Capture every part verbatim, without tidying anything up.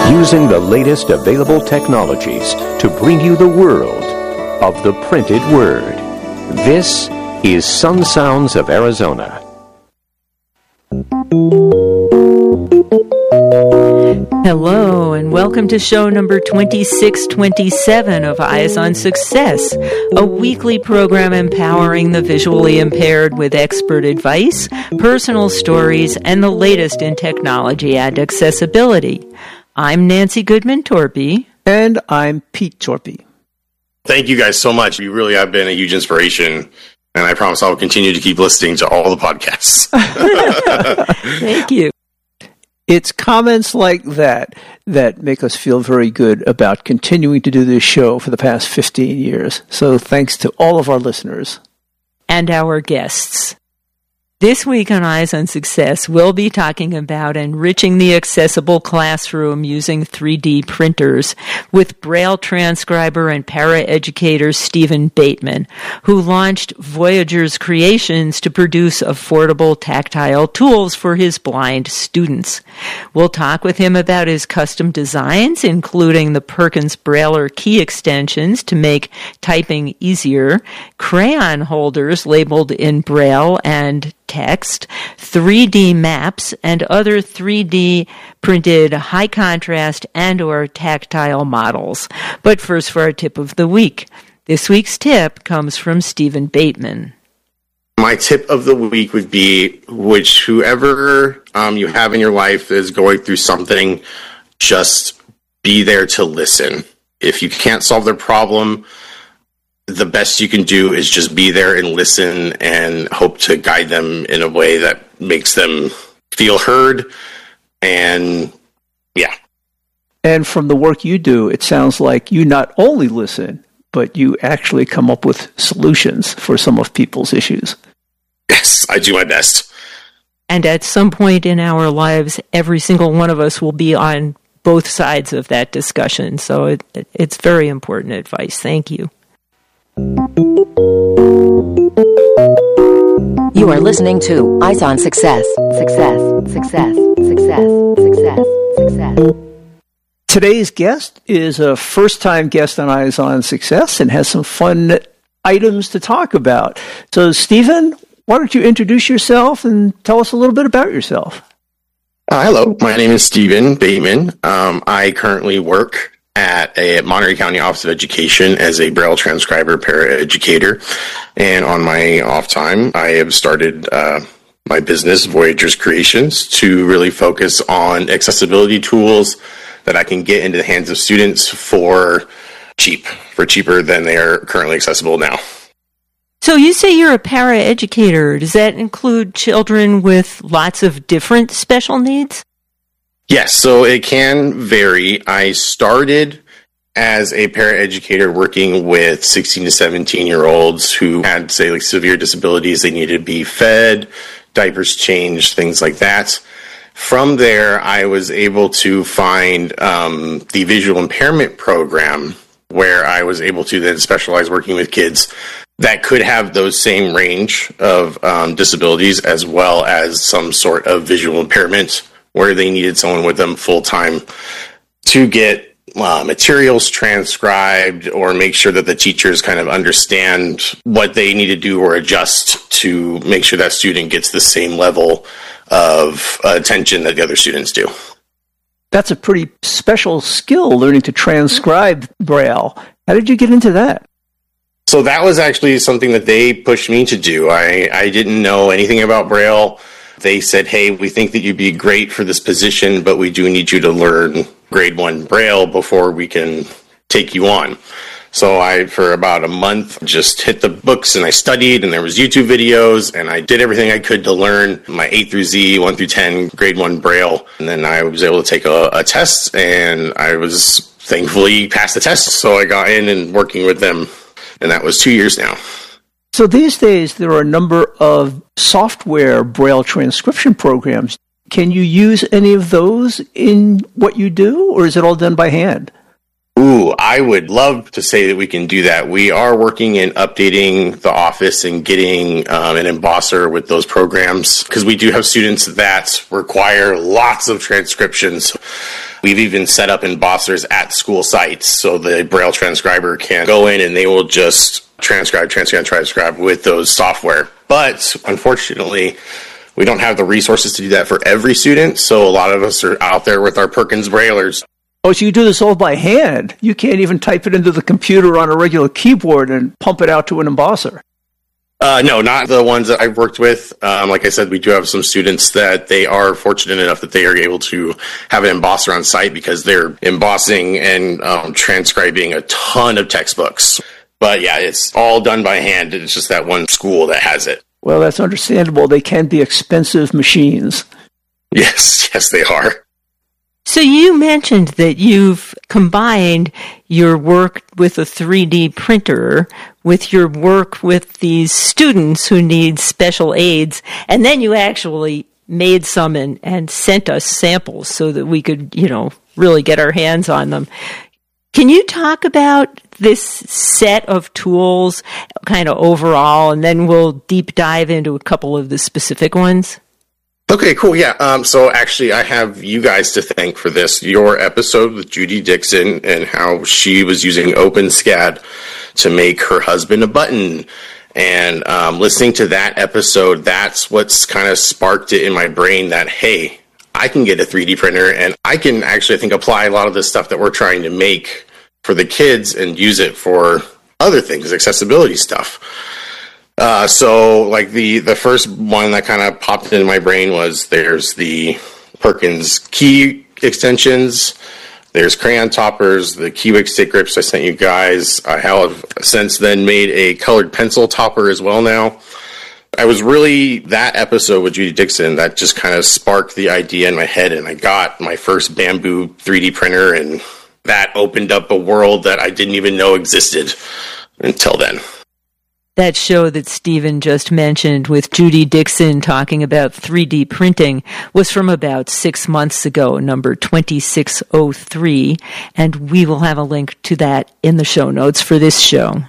using the latest available technologies to bring you the world of the printed word. This is Sun Sounds of Arizona. Hello, and welcome to show number twenty-six twenty-seven of Eyes on Success, a weekly program empowering the visually impaired with expert advice, personal stories, and the latest in technology and accessibility. I'm Nancy Goodman-Torpy. And I'm Pete Torpy. Thank you guys so much. You really have been a huge inspiration, and I promise I'll continue to keep listening to all the podcasts. Thank you. It's comments like that that make us feel very good about continuing to do this show for the past fifteen years. So thanks to all of our listeners. And our guests. This week on Eyes on Success, we'll be talking about enriching the accessible classroom using three D printers with Braille transcriber and paraeducator Stephen Bateman, who launched Voyager's Creations to produce affordable tactile tools for his blind students. We'll talk with him about his custom designs, including the Perkins Brailler key extensions to make typing easier, crayon holders labeled in Braille and text, three D maps, and other three D printed high contrast and or tactile models. But first for our tip of the week. This week's tip comes from Stephen Bateman. My tip of the week would be, which whoever um, you have in your life is going through something, just be there to listen. If you can't solve their problem, the best you can do is just be there and listen and hope to guide them in a way that makes them feel heard. And yeah. And from the work you do, it sounds like you not only listen, but you actually come up with solutions for some of people's issues. Yes, I do my best. And at some point in our lives, every single one of us will be on both sides of that discussion. So it, it's very important advice. Thank you. You are listening to Eyes on Success. Success, success, success, success, success. Today's guest is a first-time guest on Eyes on Success and has some fun items to talk about. So, Stephen, why don't you introduce yourself and tell us a little bit about yourself? Uh, hello, my name is Stephen Bateman. Um, I currently work at a Monterey County Office of Education as a Braille transcriber paraeducator. And on my off time, I have started uh, my business, Voyager's Creations, to really focus on accessibility tools that I can get into the hands of students for cheap, for cheaper than they are currently accessible now. So you say you're a paraeducator. Does that include children with lots of different special needs? Yes, so it can vary. I started as a paraeducator working with sixteen to seventeen-year-olds who had, say, like severe disabilities. They needed to be fed, diapers changed, things like that. From there, I was able to find um, the visual impairment program where I was able to then specialize working with kids that could have those same range of um, disabilities as well as some sort of visual impairment where they needed someone with them full-time to get uh, materials transcribed or make sure that the teachers kind of understand what they need to do or adjust to make sure that student gets the same level of uh, attention that the other students do. That's a pretty special skill, learning to transcribe Braille. How did you get into that? So that was actually something that they pushed me to do. I, I didn't know anything about Braille. They said, hey, we think that you'd be great for this position, but we do need you to learn grade one Braille before we can take you on. So I, for about a month, just hit the books and I studied, and there was YouTube videos, and I did everything I could to learn my A through Z, one through ten, grade one Braille. And then I was able to take a, a test, and I was thankfully passed the test. So I got in and working with them, and that was two years now. So these days, there are a number of software Braille transcription programs. Can you use any of those in what you do, or is it all done by hand? Ooh, I would love to say that we can do that. We are working in updating the office and getting um, an embosser with those programs because we do have students that require lots of transcriptions. We've even set up embossers at school sites so the Braille transcriber can go in and they will just transcribe, transcribe, transcribe with those software. But unfortunately, we don't have the resources to do that for every student, so a lot of us are out there with our Perkins Braillers. Oh, so you do this all by hand. You can't even type it into the computer on a regular keyboard and pump it out to an embosser. Uh, no, not the ones that I've worked with. Um, like I said, we do have some students that they are fortunate enough that they are able to have an embosser on site because they're embossing and um, transcribing a ton of textbooks. But yeah, it's all done by hand. It's just that one school that has it. Well, that's understandable. They can be expensive machines. Yes, yes, they are. So you mentioned that you've combined your work with a three D printer with your work with these students who need special aids, and then you actually made some and, and sent us samples so that we could, you know, really get our hands on them. Can you talk about this set of tools kind of overall, and then we'll deep dive into a couple of the specific ones? Okay, cool. Yeah. Um, so actually, I have you guys to thank for this. Your episode with Judy Dixon and how she was using OpenSCAD to make her husband a button. And um, listening to that episode, that's what's kind of sparked it in my brain that, hey, I can get a three D printer and I can actually, I think, apply a lot of this stuff that we're trying to make for the kids and use it for other things, accessibility stuff. Uh, so, like, the, the first one that kind of popped into my brain was there's the Perkins key extensions, there's crayon toppers, the Keywick stick grips I sent you guys. I have since then made a colored pencil topper as well now. I was really, that episode with Judy Dixon, that just kind of sparked the idea in my head, and I got my first Bamboo three D printer, and that opened up a world that I didn't even know existed until then. That show that Stephen just mentioned with Judy Dixon talking about three D printing was from about six months ago, number twenty-six oh three, and we will have a link to that in the show notes for this show.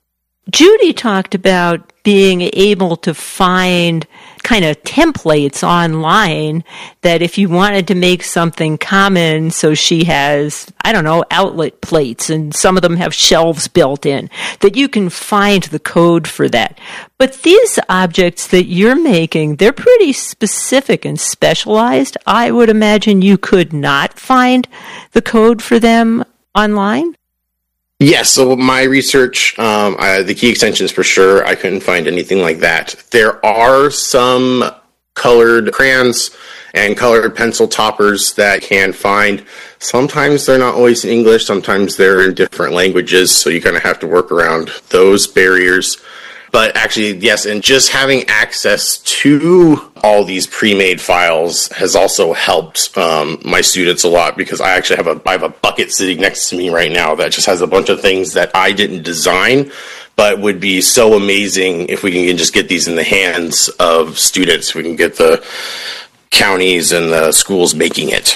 Judy talked about being able to find kind of templates online that if you wanted to make something common, so she has, I don't know, outlet plates, and some of them have shelves built in, that you can find the code for that. But these objects that you're making, they're pretty specific and specialized. I would imagine you could not find the code for them online? Yes, so my research, um, I, the key extensions for sure, I couldn't find anything like that. There are some colored crayons and colored pencil toppers that can find. Sometimes they're not always in English, sometimes they're in different languages, so you kind of have to work around those barriers. But actually, yes, and just having access to all these pre-made files has also helped um, my students a lot, because I actually have a I have a bucket sitting next to me right now that just has a bunch of things that I didn't design, but would be so amazing if we can just get these in the hands of students. If we can get the counties and the schools making it.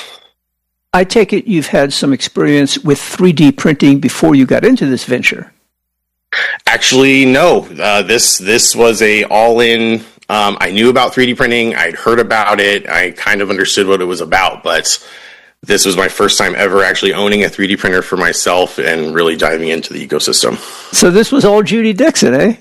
I take it you've had some experience with three D printing before you got into this venture. Actually, no. Uh, this this was a all-in. Um, I knew about three D printing. I'd heard about it. I kind of understood what it was about, but this was my first time ever actually owning a three D printer for myself and really diving into the ecosystem. So this was all Judy Dixon, eh?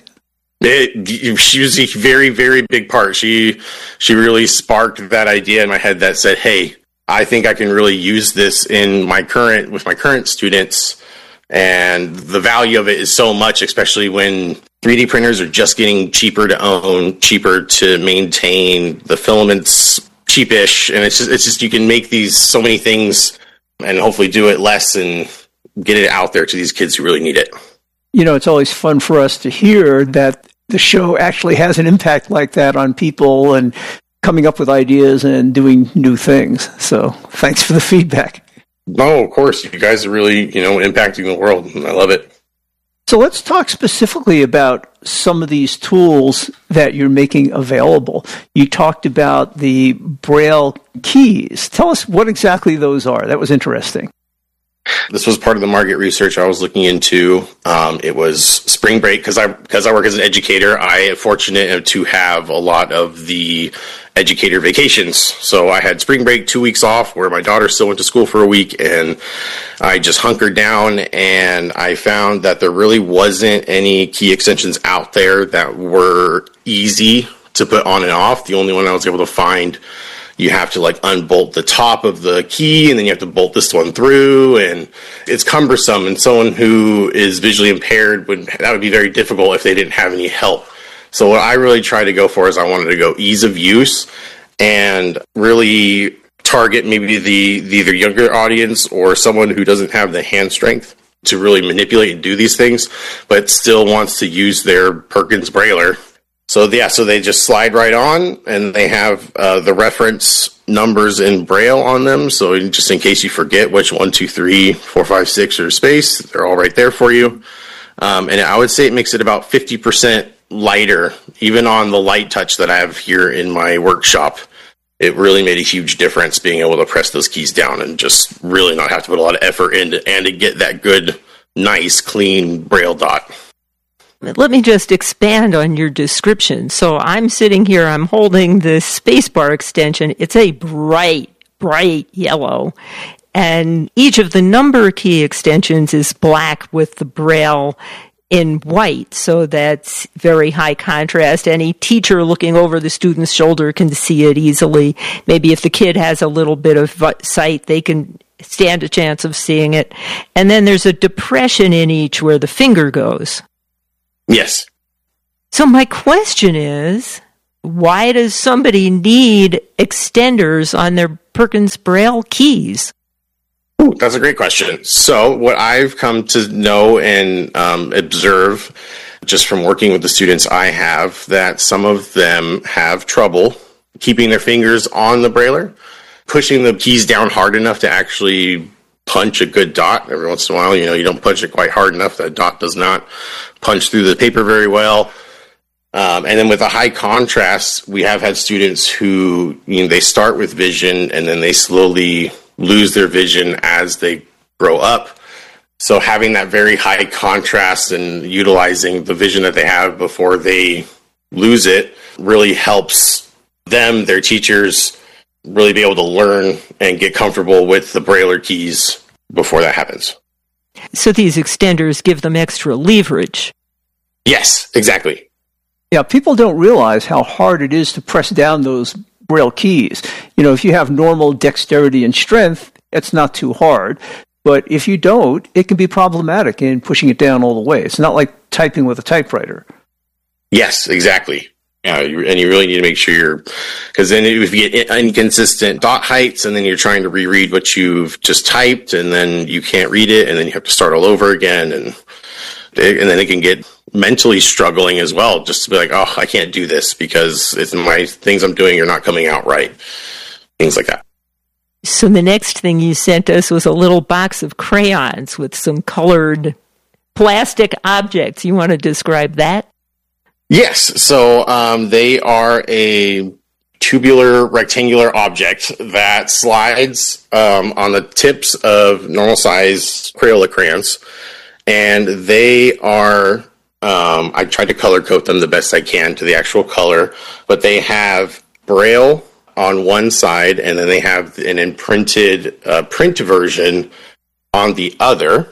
It, she was a very, very big part. She she really sparked that idea in my head that said, "Hey, I think I can really use this in my current with my current students." And the value of it is so much, especially when three D printers are just getting cheaper to own, cheaper to maintain, the filaments cheapish, and it's just, it's just you can make these so many things and hopefully do it less and get it out there to these kids who really need it. You know, it's always fun for us to hear that the show actually has an impact like that on people and coming up with ideas and doing new things. So thanks for the feedback. No, of course. You guys are really, you know, impacting the world, and I love it. So let's talk specifically about some of these tools that you're making available. You talked about the Braille keys. Tell us what exactly those are. That was interesting. This was part of the market research I was looking into. Um, it was spring break, because I because I work as an educator. I am fortunate to have a lot of the educator vacations. So I had spring break, two weeks off, where my daughter still went to school for a week, and I just hunkered down, and I found that there really wasn't any key extensions out there that were easy to put on and off. The only one I was able to find, you have to like unbolt the top of the key, and then you have to bolt this one through, and it's cumbersome. And someone who is visually impaired would, that would be very difficult if they didn't have any help. So what I really tried to go for is I wanted to go ease of use and really target maybe the, the either younger audience or someone who doesn't have the hand strength to really manipulate and do these things, but still wants to use their Perkins Brailler. So yeah, so they just slide right on, and they have uh, the reference numbers in Braille on them. So just in case you forget which one, two, three, four, five, six are space, they're all right there for you. Um, and I would say it makes it about fifty percent lighter, even on the light touch that I have here in my workshop. It really made a huge difference being able to press those keys down and just really not have to put a lot of effort into and to get that good, nice, clean Braille dot. Let me just expand on your description. So I'm sitting here, I'm holding this spacebar extension. It's a bright, bright yellow. And each of the number key extensions is black with the Braille in white. So that's very high contrast. Any teacher looking over the student's shoulder can see it easily. Maybe if the kid has a little bit of sight, they can stand a chance of seeing it. And then there's a depression in each where the finger goes. Yes. So my question is, why does somebody need extenders on their Perkins Braille keys? Ooh, that's a great question. So what I've come to know and um, observe just from working with the students I have, that some of them have trouble keeping their fingers on the Brailler, pushing the keys down hard enough to actually punch a good dot. Every once in a while, you know, you don't punch it quite hard enough. That dot does not punch through the paper very well. Um, and then with a high contrast, we have had students who, you know, they start with vision and then they slowly lose their vision as they grow up. So having that very high contrast and utilizing the vision that they have before they lose it really helps them, their teachers, really be able to learn and get comfortable with the Brailler keys before that happens. So these extenders give them extra leverage. Yes, exactly. Yeah, people don't realize how hard it is to press down those Braille keys. You know, if you have normal dexterity and strength, it's not too hard. But if you don't, it can be problematic in pushing it down all the way. It's not like typing with a typewriter. Yes, exactly. Yeah, you, and you really need to make sure you're, because then if you get inconsistent dot heights and then you're trying to reread what you've just typed and then you can't read it and then you have to start all over again, and and then it can get mentally struggling as well, just to be like, oh, I can't do this because it's my things I'm doing are not coming out right. Things like that. So the next thing you sent us was a little box of crayons with some colored plastic objects. You want to describe that? Yes. So um, they are a tubular rectangular object that slides um, on the tips of normal size Crayola crayons. And they are, um, I tried to color code them the best I can to the actual color, but they have Braille on one side, and then they have an imprinted uh, print version on the other.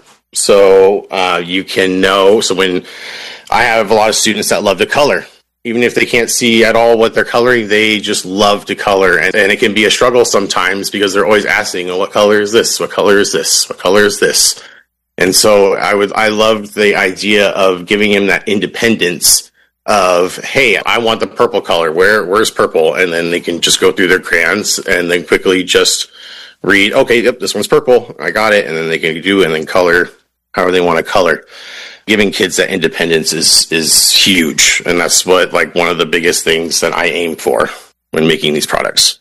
So uh, you can know, so when I have a lot of students that love to color, even if they can't see at all what they're coloring, they just love to color. And, and it can be a struggle sometimes because they're always asking, oh, what color is this? What color is this? What color is this? And so I would, I loved the idea of giving him that independence of, hey, I want the purple color. Where, where's purple? And then they can just go through their crayons and then quickly just read, okay, yep, this one's purple. I got it. And then they can do and then color however they want to color. Giving kids that independence is, is huge. And that's what, like, one of the biggest things that I aim for when making these products.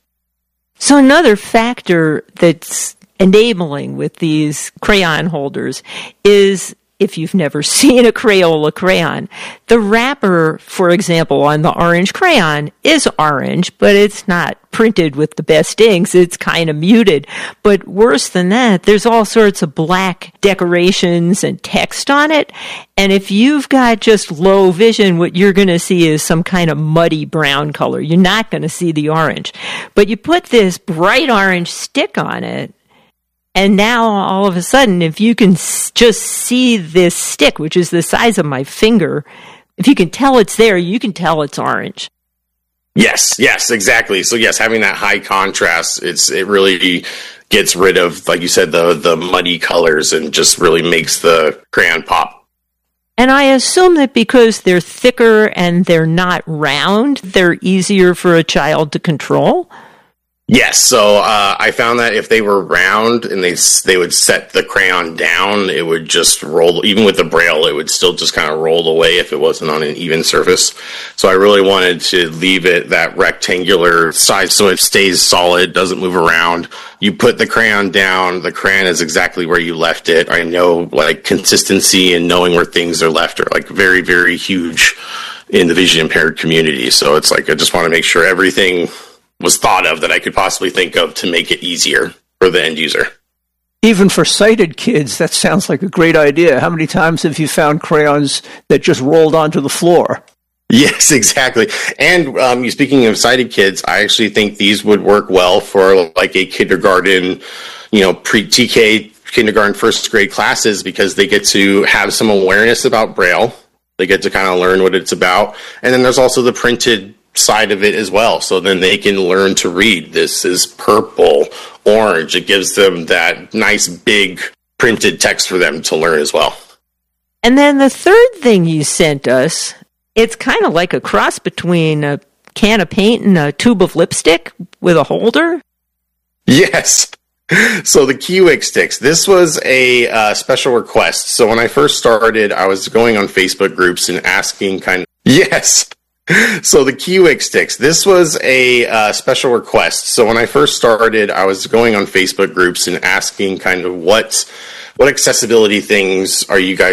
So another factor that's enabling with these crayon holders is if you've never seen a Crayola crayon. The wrapper, for example, on the orange crayon is orange, but it's not printed with the best inks. It's kind of muted. But worse than that, there's all sorts of black decorations and text on it. And if you've got just low vision, what you're going to see is some kind of muddy brown color. You're not going to see the orange. But you put this bright orange stick on it, and now all of a sudden, if you can s- just see this stick, which is the size of my finger, if you can tell it's there, you can tell it's orange. Yes, yes, exactly. So yes, having that high contrast, it's it really gets rid of, like you said, the the muddy colors and just really makes the crayon pop. And I assume that because they're thicker and they're not round, they're easier for a child to control. Yes, so uh, I found that if they were round and they they would set the crayon down, it would just roll. Even with the Braille, it would still just kind of roll away if it wasn't on an even surface. So I really wanted to leave it that rectangular size so it stays solid, doesn't move around. You put the crayon down, the crayon is exactly where you left it. I know, like, consistency and knowing where things are left are like very, very huge in the vision impaired community. So it's like I just want to make sure everything was thought of that I could possibly think of to make it easier for the end user. Even for sighted kids, that sounds like a great idea. How many times have you found crayons that just rolled onto the floor? Yes, exactly. And um, speaking of sighted kids, I actually think these would work well for like a kindergarten, you know, pre-T K, kindergarten, first grade classes, because they get to have some awareness about Braille. They get to kind of learn what it's about. And then there's also the printed side of it as well, so then they can learn to read. This is purple, orange. It gives them that nice big printed text for them to learn as well. And then the third thing you sent us, it's kind of like a cross between a can of paint and a tube of lipstick with a holder. Yes. So the Kiwik sticks, this was a uh, special request. So when I first started, I was going on Facebook groups and asking kind of, yes. So the Kiwik sticks, this was a uh, special request. So when I first started, I was going on Facebook groups and asking kind of what what accessibility things are you guys